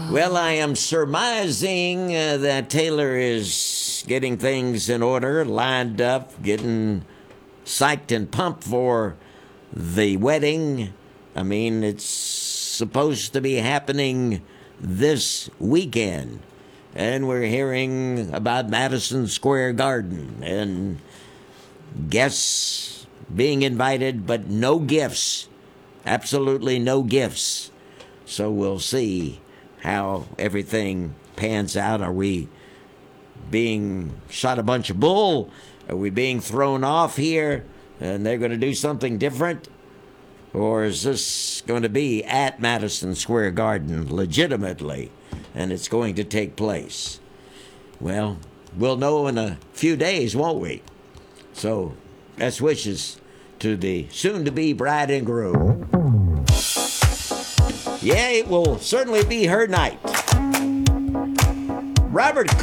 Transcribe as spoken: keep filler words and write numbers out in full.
Well, I am surmising uh, that Taylor is getting things in order, lined up, getting psyched and pumped for the wedding. I mean, it's supposed to be happening this weekend. And we're hearing about Madison Square Garden and guests being invited, but no gifts. Absolutely no gifts. So we'll see how everything pans out. Are we being shot a bunch of bull? Are we being thrown off here and they're going to do something different? Or is this going to be at Madison Square Garden legitimately and it's going to take place? Well, we'll know in a few days, won't we? So, best wishes to the soon-to-be bride and groom. Yeah, it will certainly be her night. Robert